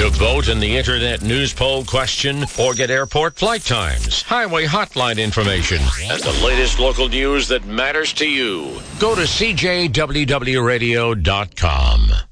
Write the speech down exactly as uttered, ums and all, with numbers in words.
to vote in the Internet News Poll question or get airport flight times, highway hotline information, and the latest local news that matters to you? Go to C J W W radio dot com.